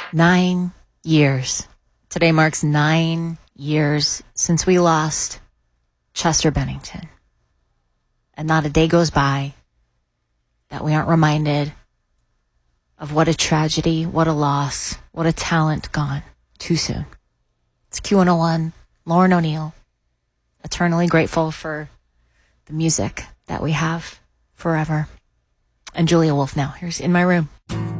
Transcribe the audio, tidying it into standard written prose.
9 years. Today marks 9 years since we lost Chester Bennington. And not a day goes by that we aren't reminded of what a tragedy, what a loss, what a talent gone too soon. It's Q101, Lauren O'Neill, eternally grateful for the music that we have forever. And Julia Wolf now. Here's In My Room.